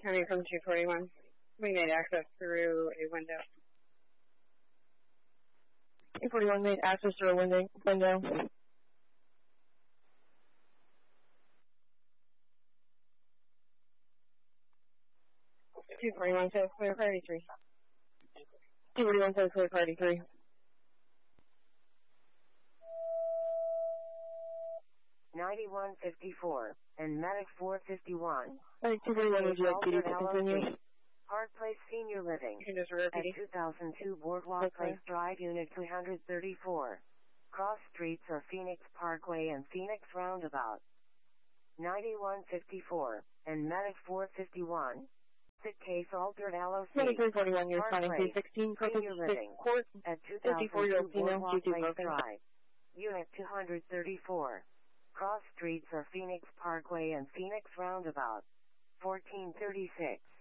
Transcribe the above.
Coming from 241. We made access through a window. 241 made access through a window. 241 says clear party 3. 241 says clear party 3. $91.54 and Medic 451. 241 would you like PD to continue? Park Place Senior Living. You can just repeat. At 2002 Boardwalk Place Drive, Unit 334. Cross streets are Phoenix Parkway and Phoenix Roundabout. 91.54 and Medic 451. Sick case altered LOC. Medic 341, you're responding to 16 Purpose Court at 54-year-old female, Boardwalk G2 Place broken. Drive. Unit 234. Cross streets are Phoenix Parkway and Phoenix Roundabout. 1436.